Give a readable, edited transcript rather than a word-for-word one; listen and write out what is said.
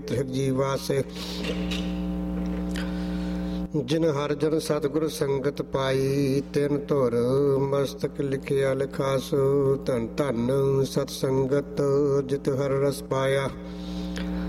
ਜੀਵਾਸ। ਜਿਨ ਹਰ ਜਨ ਸਤਿਗੁਰ ਸੰਗਤ ਪਾਈ, ਤਿਨ ਧੁਰ ਮਸਤਕ ਲਿਖਿਆ ਲਿਖਾਸ। ਧਨ ਧਨ ਸਤ ਸੰਗਤ ਜਿਤ ਹਰ ਰਸ ਪਾਇਆ।